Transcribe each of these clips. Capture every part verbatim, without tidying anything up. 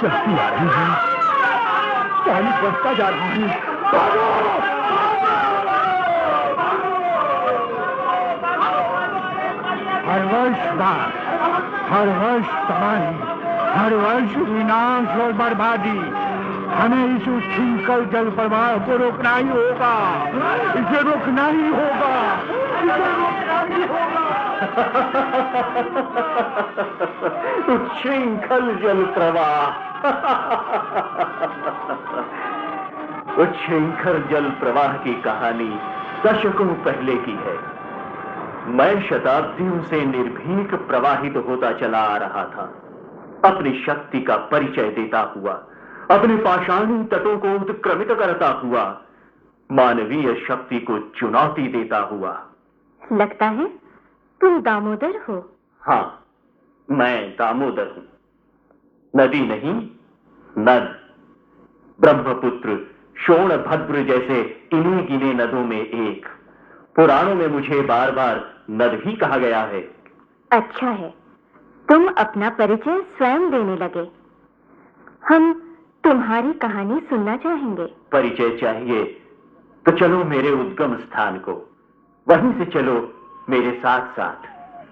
चलती आ रही है, पानी बढ़ता जा रहा है। हर वर्ष बाढ़, हर वर्ष तबाही, हर वर्ष विनाश और बर्बादी। हमें इस उच्छृंखल जल प्रवाह को रोकना ही होगा, इसे रोकना ही होगा, इसे रोकना ही होगा। उच्छृंखल जल प्रवाह, उच्छृंखल जल प्रवाह की कहानी दशकों पहले की है। मैं शताब्दियों से निर्भीक प्रवाहित होता चला आ रहा था, अपनी शक्ति का परिचय देता हुआ, अपने पाषाणी तटों को उत्क्रमित करता हुआ, मानवीय शक्ति को चुनौती देता हुआ। लगता है तुम दामोदर हो। हाँ, मैं दामोदर हूं। नदी नहीं, नद। ब्रह्मपुत्र, शोणभद्र जैसे इन्हीं गिने नदों में एक। पुराणों में मुझे बार बार नद ही कहा गया है। अच्छा है, तुम अपना परिचय स्वयं देने लगे। हम तुम्हारी कहानी सुनना चाहेंगे। परिचय चाहिए तो चलो मेरे उद्गम स्थान को, वहीं से चलो मेरे साथ साथ।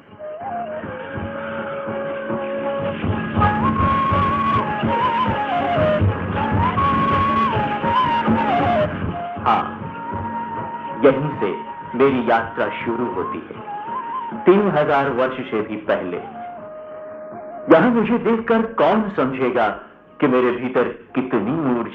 हाँ, यहीं से मेरी यात्रा शुरू होती है, तीन हजार वर्ष से भी पहले। यहां मुझे देखकर कौन समझेगा कि मेरे भीतर कितनी ऊर्जा